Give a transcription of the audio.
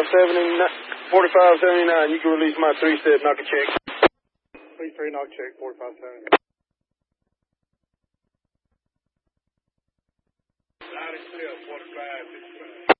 4579, you can release my 3-step knock a check. Please 3 knock check, 4579. Loud and clear, 45, 55.